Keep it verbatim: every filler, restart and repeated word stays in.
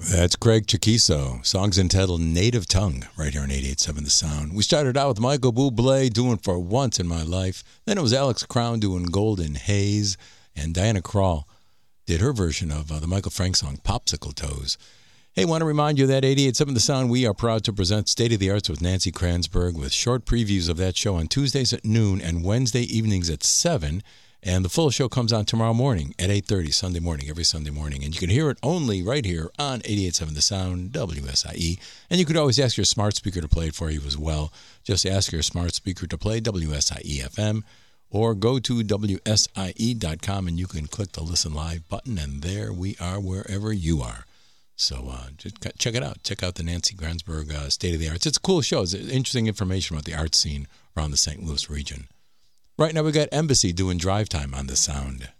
That's Craig Chiquiso. Song's entitled Native Tongue, right here on eighty-eight point seven The Sound. We started out with Michael Bublé doing For Once in My Life. Then it was Alex Crown doing Golden Haze. And Diana Krall did her version of uh, the Michael Frank song, Popsicle Toes. Hey, want to remind you that eighty-eight point seven The Sound, we are proud to present State of the Arts with Nancy Kranzberg with short previews of that show on Tuesdays at noon and Wednesday evenings at seven. And the full show comes on tomorrow morning at eight thirty, Sunday morning, every Sunday morning. And you can hear it only right here on eighty-eight point seven The Sound, W S I E. And you could always ask your smart speaker to play it for you as well. Just ask your smart speaker to play W S I E F M or go to W S I E dot com and you can click the Listen Live button. And there we are wherever you are. So uh, just check it out. Check out the Nancy Kranzberg uh, State of the Arts. It's a cool show. It's interesting information about the art scene around the Saint Louis region. Right now we got Embassy doing Drive Time on The Sound.